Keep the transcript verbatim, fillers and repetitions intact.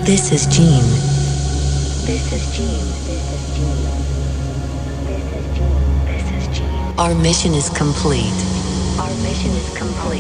This is Gene. This is Gene. This is Gene. This is Gene. This is Gene. Our mission is complete. Our mission is complete.